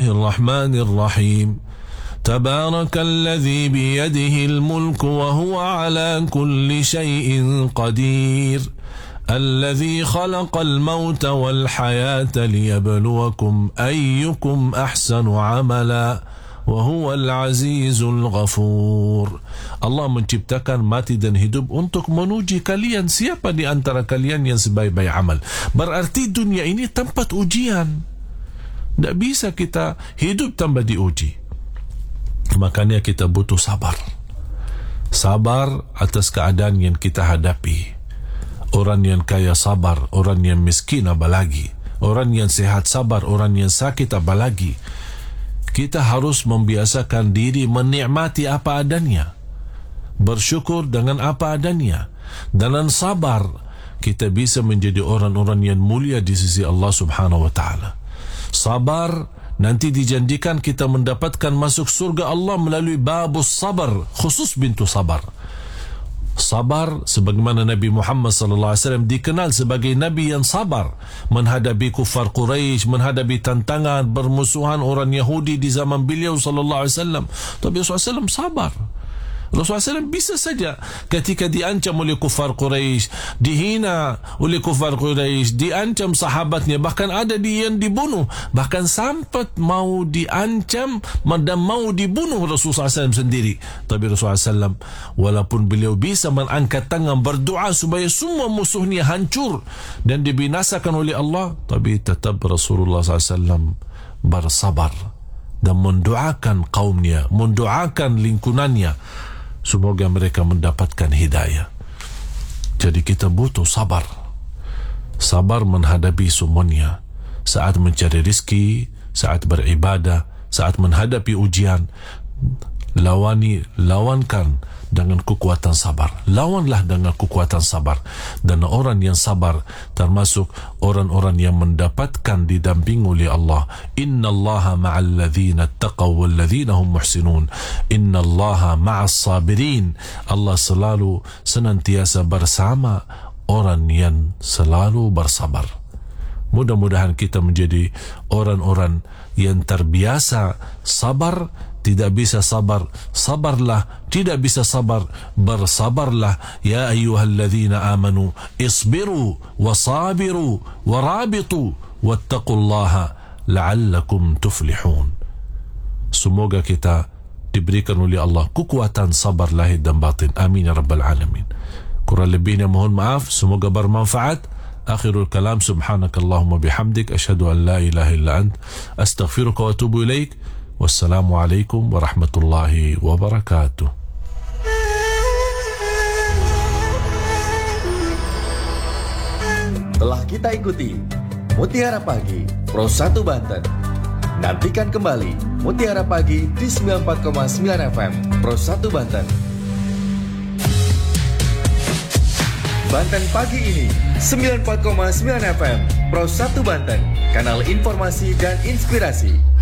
Bismillahirrahmanirrahim. تبارك الذي بيده الملك وهو على كل شيء قدير الذي خلق الموت والحياة ليبلوكم أيكم أحسن عملا وهو العزيز الغفور. Allah menciptakan mati dan hidup untuk menuji kalian siapa di antara kalian yang sebaik-baik amal. Berarti dunia ini tempat ujian. Tak bisa kita hidup tanpa diuji. Makanya kita butuh sabar. Sabar atas keadaan yang kita hadapi. Orang yang kaya sabar, orang yang miskin apalagi. Orang yang sehat sabar, orang yang sakit apalagi. Kita harus membiasakan diri menikmati apa adanya. Bersyukur dengan apa adanya. Dengan sabar, kita bisa menjadi orang-orang yang mulia di sisi Allah Subhanahu wa ta'ala. Sabar nanti dijanjikan kita mendapatkan masuk surga Allah melalui babus sabar, khusus bintu sabar. Sabar sebagaimana Nabi Muhammad sallallahu alaihi wasallam dikenal sebagai nabi yang sabar menghadapi kufar Quraisy, menghadapi tantangan bermusuhan orang Yahudi di zaman beliau sallallahu alaihi wasallam. Tapi Rasulullah SAW sabar. Rasulullah SAW bisa saja ketika diancam oleh kufar Quraisy, dihina oleh kufar Quraisy, diancam sahabatnya, bahkan ada yang dibunuh, bahkan sampai mau diancam dan mau dibunuh Rasulullah SAW sendiri. Tapi Rasulullah SAW walaupun beliau bisa mengangkat tangan berdoa supaya semua musuhnya hancur dan dibinasakan oleh Allah, tapi tetap Rasulullah SAW bersabar dan mendoakan kaumnya, mendoakan lingkungannya, semoga mereka mendapatkan hidayah. Jadi kita butuh sabar. Sabar menghadapi semuanya. Saat mencari rezeki, saat beribadah, saat menghadapi ujian, lawankan dengan kekuatan sabar. Lawanlah dengan kekuatan sabar. Dan orang yang sabar termasuk orang-orang yang mendapatkan didamping oleh Allah. Innallaha ma'al ladzina taqaw wal ladzina hum muhsinun. Innallaha ma'as sabirin. Allah selalu senantiasa bersama orang yang selalu bersabar. Mudah-mudahan kita menjadi orang-orang yang terbiasa sabar. Tidak bisa sabar, sabarlah. Tidak bisa sabar, bersabarlah. Ya ayyuhalladzina amanu isbiru wasabiru warabitu wattaqullaha la'allakum tuflihun. Semoga kita diberikan oleh Allah kekuatan sabar lahir dan batin. Amin ya rabbal alamin. Kurang lebihnya mohon maaf, semoga bermanfaat. Akhirul kalam, subhanakallahumma bihamdik, asyhadu an la ilaha illa ant, astaghfiruka wa atubu ilaik. Wassalamualaikum warahmatullahi wabarakatuh. Telah kita ikuti Mutiara Pagi Pro 1 Banten. Nantikan kembali Mutiara Pagi di 94,9 FM Pro 1 Banten. Banten pagi ini 94,9 FM Pro 1 Banten, kanal informasi dan inspirasi.